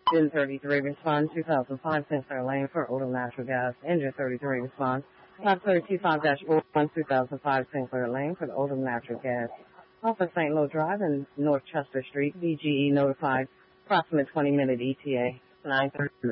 Engine 33 responds 2005 Sinclair Lane for Odom Natural Gas. Engine 33 responds 5325-41 2005 Sinclair Lane for the Odom Natural Gas. Off of St. Louis Drive and North Chester Street, BGE notified approximate 20-minute ETA, 9:30.